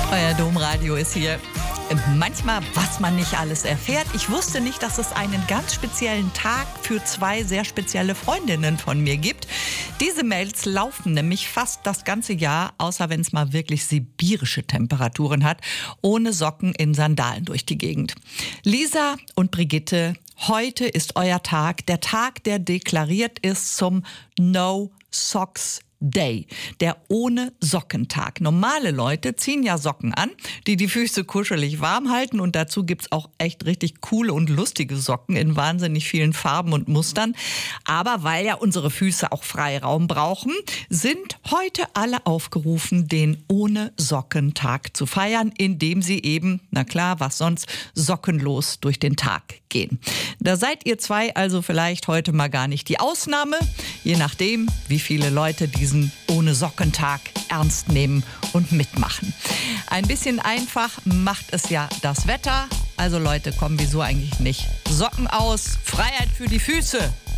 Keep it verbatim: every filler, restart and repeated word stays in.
Euer Domradio ist hier. Manchmal, was man nicht alles erfährt. Ich wusste nicht, dass es einen ganz speziellen Tag für zwei sehr spezielle Freundinnen von mir gibt. Diese Mails laufen nämlich fast das ganze Jahr, außer wenn es mal wirklich sibirische Temperaturen hat, ohne Socken in Sandalen durch die Gegend. Lisa und Brigitte, heute ist euer Tag, der Tag, der deklariert ist zum No Socks Day, der ohne Sockentag. Normale Leute ziehen ja Socken an, die die Füße kuschelig warm halten, und dazu gibt's auch echt richtig coole und lustige Socken in wahnsinnig vielen Farben und Mustern. Aber weil ja unsere Füße auch Freiraum brauchen, sind heute alle aufgerufen, den ohne Sockentag zu feiern, indem sie eben, na klar, was sonst, sockenlos durch den Tag gehen. Da seid ihr zwei also vielleicht heute mal gar nicht die Ausnahme, je nachdem, wie viele Leute diesen ohne Sockentag ernst nehmen und mitmachen. Ein bisschen einfach macht es ja das Wetter. Also Leute, kommen wieso eigentlich nicht Socken aus? Freiheit für die Füße!